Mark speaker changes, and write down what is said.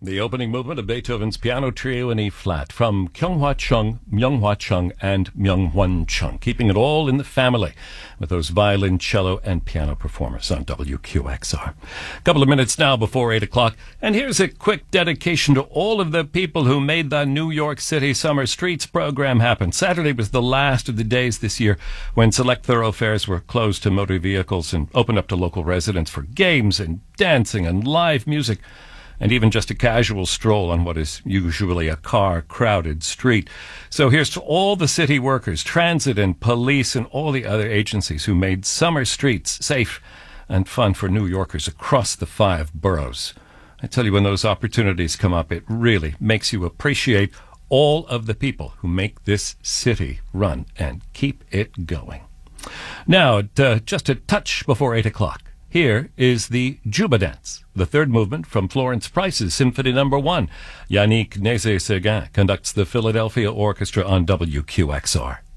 Speaker 1: The opening movement of Beethoven's Piano Trio in E-flat from Kyung-Hwa Chung, Myung-Hwa Chung, and Myung-Won Chung, keeping it all in the family with those violin, cello, and piano performers on WQXR. A couple of minutes now before 8 o'clock, and here's a quick dedication to all of the people who made the New York City Summer Streets program happen. Saturday was the last of the days this year when select thoroughfares were closed to motor vehicles and opened up to local residents for games and dancing and live music, and even just a casual stroll on what is usually a car-crowded street. So here's to all the city workers, transit and police, and all the other agencies who made summer streets safe and fun for New Yorkers across the 5 boroughs. I tell you, when those opportunities come up, it really makes you appreciate all of the people who make this city run and keep it going. Now, just a touch before 8 o'clock. Here is the Juba Dance, the third movement from Florence Price's Symphony No. 1. Yannick Nézet-Séguin conducts the Philadelphia Orchestra on WQXR.